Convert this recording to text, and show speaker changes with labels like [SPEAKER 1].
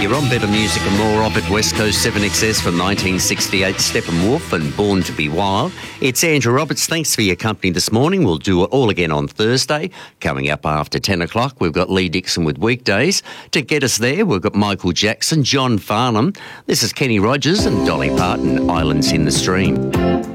[SPEAKER 1] You're on Better Music and more of it. West Coast 7XS from 1968, Steppenwolf and Born to be Wild. It's Andrew Roberts. Thanks for your company this morning. We'll do it all again on Thursday. Coming up after 10 o'clock, we've got Lee Dixon with Weekdays. To get us there, we've got Michael Jackson, John Farnham. This is Kenny Rogers and Dolly Parton, Islands in the Stream.